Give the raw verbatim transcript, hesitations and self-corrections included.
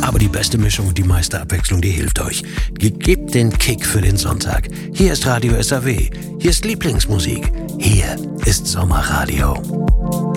Aber die beste Mischung und die meiste Abwechslung, die hilft euch. Gebt den Kick für den Sonntag. Hier ist Radio S A W. Hier ist Lieblingsmusik. Hier ist Sommerradio.